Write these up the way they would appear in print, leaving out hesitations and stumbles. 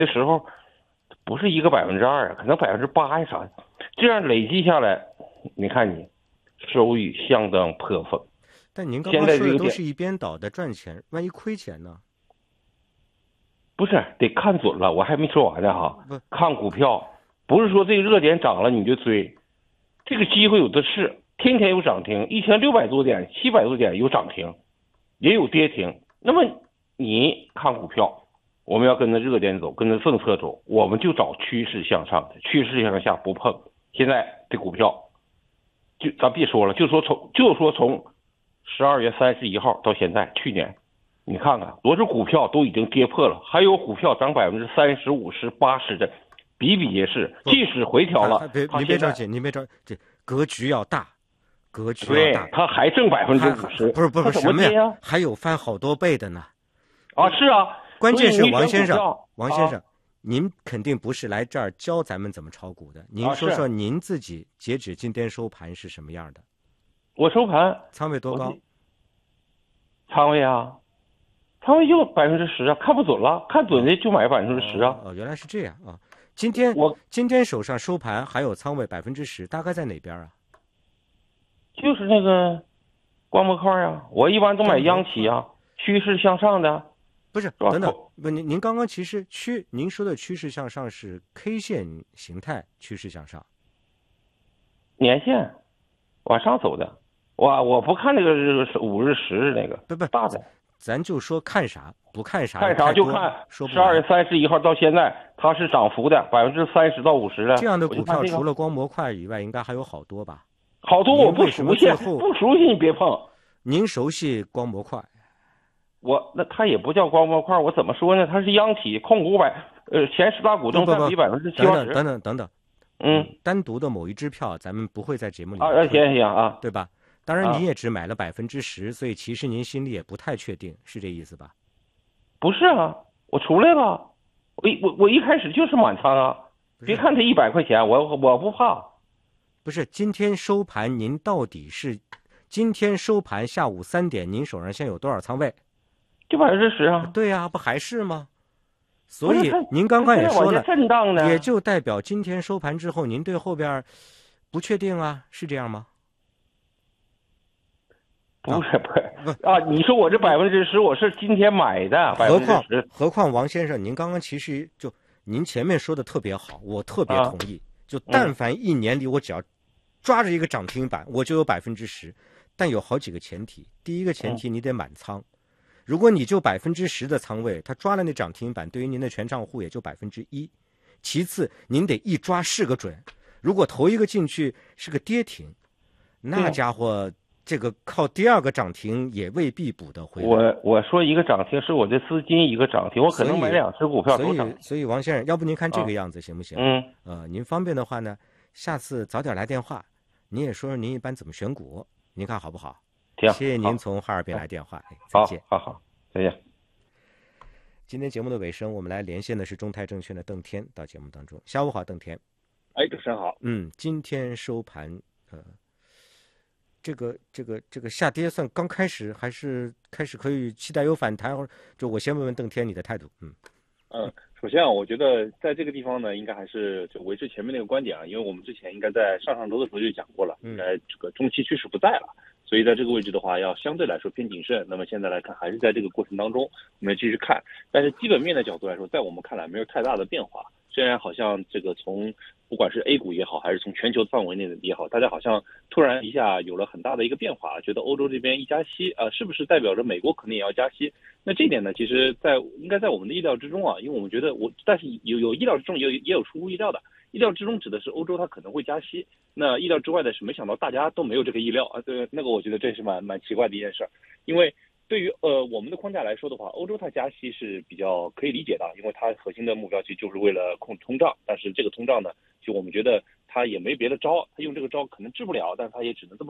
的时候，不是一个2%，可能8%呀啥的，这样累计下来，你看你收益相当颇丰。 但您刚现刚在这个点说的都是一边倒的赚钱，万一亏钱呢？ 不是得看准了，我还没说完呢哈。 不， 看股票不是说这个热点涨了你就追，这个机会有的是，天天有涨停，1600多点、700多点有涨停，也有跌停。那么你看股票，我们要跟着热点走，跟着政策走，我们就找趋势向上的，趋势向下不碰。现在这股票，就咱别说了，就说从12月31号到现在，去年。你看看，多少股票都已经跌破了，还有股票涨30%、50%、80%的，比比皆是。 不， 即使回调了， 别， 它现在您别着急，您别着急，这格局要大，格局要大， 对它还挣还 50%，它不是什么呀？ 怎么跌呀？ 还有翻好多倍的呢。 啊，是啊， 关键是所以你王先生， 选股票啊王先生，您肯定不是来这儿教咱们怎么炒股的。您啊是， 说说您自己截止今天收盘是什么样的？ 我收盘仓位多高？ 仓位啊，仓位就10%啊，看不准了，看准的就买10%啊。 哦，原来是这样啊。今天我今天手上收盘还有仓位10%，大概在哪边啊？ 就是那个光模块啊，我一般都买央企啊，趋势向上的。 不是， 是吧？ 等等，不，您刚刚其实您说的趋势向上是 K 线形态趋势向上， 年线往上走的，我不看那个5日、10日那个不， 大的， 咱就说看啥，不看啥， 看啥就看。12月31号到现在，它是涨幅的30%到50%的。 这样的股票， 我就看这个除了光模块以外，应该还有好多吧？ 好多我不熟悉， 不不熟悉你别碰。 您熟悉光模块？ 那它也不叫光模块，我怎么说呢？它是央企控股前10大股东占比70%-80%。 等等，单独的某一支票，咱们不会在节目里行啊， 对吧？当然，您也只买了10%，所以其实您心里也不太确定，是这意思吧？ 不是啊，我出来了，我一开始就是满仓啊。别看它100块钱，我不怕。 不是，今天收盘您到底是今天收盘下午3点，您手上现在有多少仓位？ 就10%啊。 对呀，不还是吗？所以您刚刚也说了， 震荡呢， 也就代表今天收盘之后，您对后边不确定啊，是这样吗？ 不是啊，你说我这10%，我是今天买的10%。 何况王先生，您刚刚其实就您前面说的特别好，我特别同意。就但凡一年里我只要抓着一个涨停板，我就有10%。但有好几个前提，第一个前提你得满仓。如果你就10%的仓位，他抓了那涨停板，对于您的全账户也就1%。其次，您得一抓是个准。如果头一个进去是个跌停，那家伙这个靠第二个涨停也未必补得回来。 我说一个涨停是我的资金一个涨停，我可能买2只股票都涨。 所以王先生，要不您看这个样子行不行？您方便的话呢，下次早点来电话，您也说说您一般怎么选股，您看好不好？ 行， 谢谢您从哈尔滨来电话，再见。 好，再见。 今天节目的尾声，我们来连线的是中泰证券的邓天到节目当中。下午好，邓天。 主持人好。 今天收盘，这个下跌算刚开始，还是开始可以期待有反弹？就我先问问邓天你的态度。 首先我觉得在这个地方呢，应该还是就维持前面那个观点啊，因为我们之前应该在上周的时候就讲过了，应该这个中期趋势不在了，所以在这个位置的话，要相对来说偏谨慎。那么现在来看，还是在这个过程当中，我们继续看。但是基本面的角度来说，在我们看来没有太大的变化。虽然好像这个从不管是 A 股也好，还是从全球范围内的也好，大家好像突然一下有了很大的一个变化，觉得欧洲这边一加息是不是代表着美国可能也要加息？那这一点呢，其实应该在我们的意料之中啊，因为我们觉得但是有意料之中，也有出乎意料的。意料之中指的是欧洲它可能会加息，那意料之外的是没想到大家都没有这个意料啊。对，那个我觉得这是蛮奇怪的一件事，因为对于我们的框架来说的话，欧洲它加息是比较可以理解的，因为它核心的目标其实就是为了控制通胀，但是这个通胀呢，就我们觉得它也没别的招，它用这个招可能治不了，但是它也只能这么做。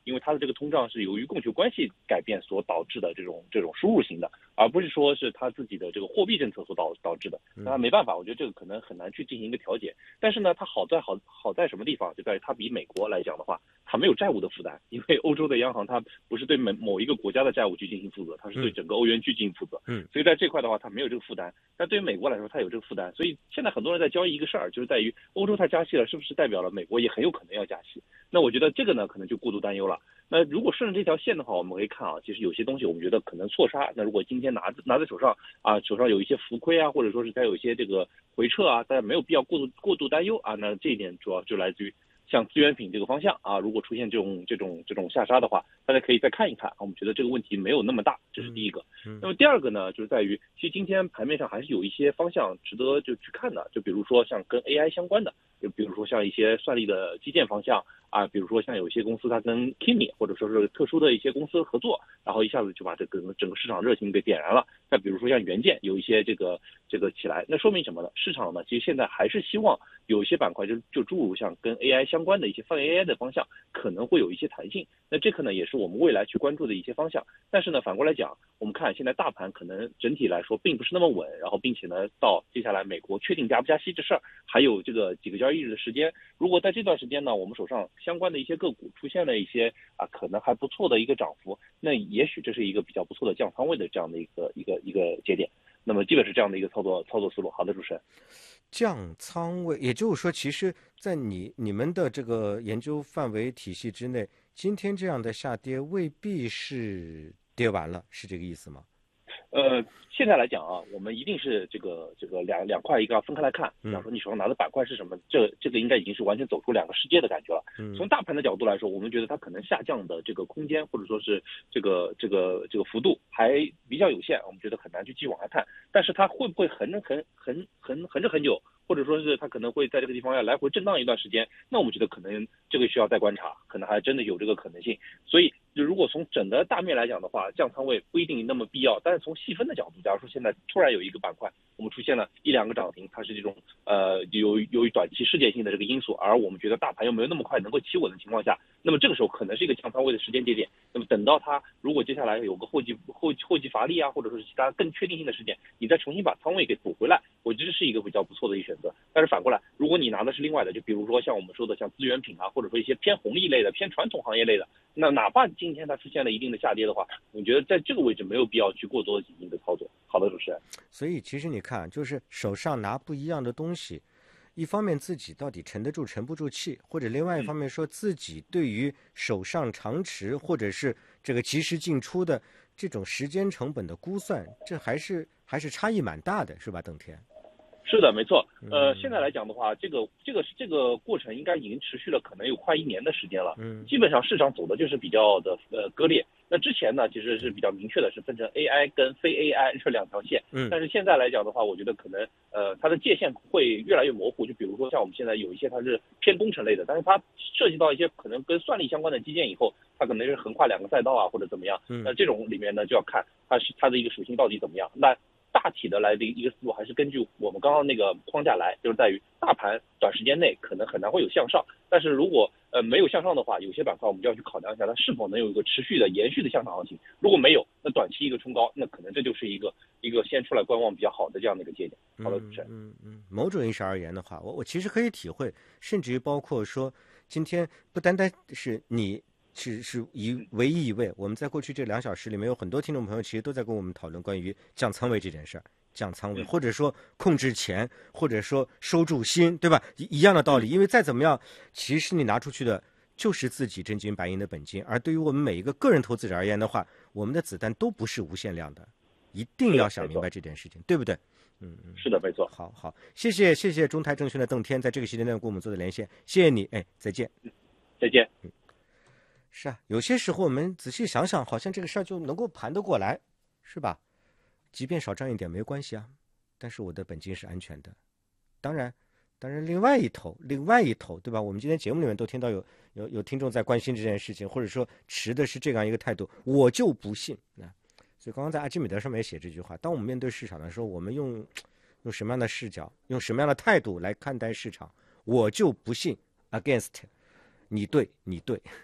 因为它的这个通胀是由于供求关系改变所导致的这种输入型的，而不是说是它自己的这个货币政策所导致的。那它没办法，我觉得这个可能很难去进行一个调节。但是呢，它好在什么地方？就在于它比美国来讲的话，它没有债务的负担，因为欧洲的央行它不是对某一个国家的债务去进行负责，它是对整个欧元区进行负责。所以在这块的话，它没有这个负担。但对于美国来说，它有这个负担。所以现在很多人在交易一个事儿，就是在于欧洲它加息了，是不是代表了美国也很有可能要加息？那我觉得这个呢，可能就过度担忧了。那如果顺着这条线的话，我们可以看啊，其实有些东西我们觉得可能错杀。那如果今天拿在手上啊，手上有一些浮亏啊，或者说是它有一些这个回撤啊，大家没有必要过度担忧啊。那这一点主要就来自于像资源品这个方向啊，如果出现这种下杀的话，大家可以再看一看。我们觉得这个问题没有那么大，这是第一个。那么第二个呢，就是在于其实今天盘面上还是有一些方向值得就去看的，就比如说像跟 AI 相关的，就比如说像一些算力的基建方向啊，比如说像有一些公司它跟 Kimi 或者说是特殊的一些公司合作，然后一下子就把这个整个市场热情给点燃了。再比如说像元件有一些这个起来，那说明什么呢？市场呢其实现在还是希望有一些板块就诸如像跟 AI 相关的一些泛 AI 的方向可能会有一些弹性。那这可能也是我们未来去关注的一些方向。但是呢，反过来讲，我们看现在大盘可能整体来说并不是那么稳，然后并且呢，到接下来美国确定加不加息这事儿还有这个几个交易日的时间。如果在这段时间呢，我们手上相关的一些个股出现了一些可能还不错的一个涨幅，那也许这是一个比较不错的降仓位的这样的一个节点。那么基本是这样的一个操作思路。好的，主持人。 降仓位，也就是说，其实，在你们的这个研究范围体系之内，今天这样的下跌未必是跌完了，是这个意思吗？ 现在来讲啊，我们一定是这个两块一个要分开来看。比方说你手上拿的板块是什么，这个应该已经是完全走出两个世界的感觉了。从大盘的角度来说，我们觉得它可能下降的这个空间或者说是这个幅度还比较有限，我们觉得很难去继续往下看。但是它会不会横着很久，或者说是它可能会在这个地方要来回震荡一段时间，那我们觉得可能这个需要再观察，可能还真的有这个可能性。所以如果从整个大面来讲的话，降仓位不一定那么必要。但是从细分的角度，假如说现在突然有一个板块我们出现了一两个涨停，它是这种由于短期事件性的这个因素，而我们觉得大盘又没有那么快能够企稳的情况下，那么这个时候可能是一个降仓位的时间节点。那么等到它如果接下来有个后继乏力啊，或者说是其他更确定性的事件，你再重新把仓位给补回来，我觉得是一个比较不错的一个选择。但是反过来，如果你拿的是另外的，就比如说像我们说的像资源品啊，或者说一些偏红利类的、偏传统行业类的，那哪怕今天它出现了一定的下跌的话，我觉得在这个位置没有必要去过多的进行一个操作。好的，主持人。 所以其实你看，就是手上拿不一样的东西，一方面自己到底沉得住沉不住气，或者另外一方面说自己对于手上长持或者是这个及时进出的这种时间成本的估算，这还是差异蛮大的，是吧，邓天？ 是的，没错。现在来讲的话，这个过程应该已经持续了可能有快1年的时间了。基本上市场走的就是比较的割裂。那之前呢，其实是比较明确的，是分成 AI 跟非 AI 这两条线。但是现在来讲的话，我觉得可能它的界限会越来越模糊。就比如说像我们现在有一些它是偏工程类的，但是它涉及到一些可能跟算力相关的基建以后，它可能是横跨2个赛道啊，或者怎么样。那这种里面呢，就要看它的一个属性到底怎么样。那大体的来的一个思路还是根据我们刚刚那个框架来，就是在于大盘短时间内可能很难会有向上，但是如果没有向上的话，有些板块我们就要去考量一下它是否能有一个持续的延续的向上行情。如果没有，那短期一个冲高，那可能这就是一个先出来观望比较好的这样的一个节点。好的，主持人。 某种意义上而言的话，我其实可以体会，甚至于包括说，今天不单单是你。是唯一一位，我们在过去这2小时里面有很多听众朋友其实都在跟我们讨论关于降仓位这件事儿，降仓位或者说控制钱，或者说收住心，对吧？一样的道理，因为再怎么样，其实你拿出去的就是自己真金白银的本金，而对于我们每一个个人投资者而言的话，我们的子弹都不是无限量的，一定要想明白这件事情，对不对？ 是的，没错。 好，谢谢中泰证券的邓天在这个时间段跟我们做的连线，谢谢你，再见。 再见。 是啊，有些时候我们仔细想想，好像这个事儿就能够盘得过来，是吧？即便少赚一点没关系啊，但是我的本金是安全的。当然，另外一头，对吧？我们今天节目里面都听到有听众在关心这件事情，或者说持的是这样一个态度，我就不信啊。所以刚刚在阿基米德上面也写这句话：当我们面对市场的时候，我们用什么样的视角，用什么样的态度来看待市场，我就不信 against 你对。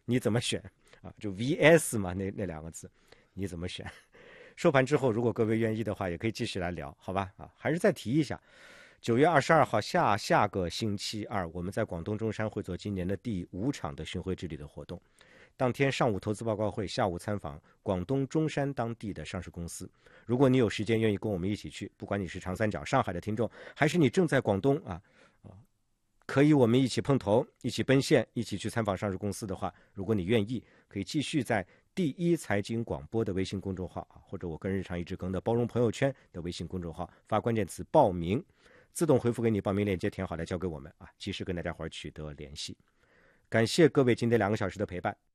你怎么选啊？就 VS 嘛，那两个字，你怎么选？收盘之后，如果各位愿意的话，也可以继续来聊，好吧？啊，还是再提一下，9月22号下个星期二，我们在广东中山会做今年的第5场的巡回之旅的活动。当天上午投资报告会，下午参访广东中山当地的上市公司。如果你有时间愿意跟我们一起去，不管你是长三角、上海的听众，还是你正在广东可以我们一起碰头，一起奔现，一起去参访上市公司的话，如果你愿意，可以继续在第一财经广播的微信公众号或者我跟日常一直更的包容朋友圈的微信公众号发关键词报名，自动回复给你报名链接，填好来交给我们及时跟大家伙取得联系。感谢各位今天2个小时的陪伴。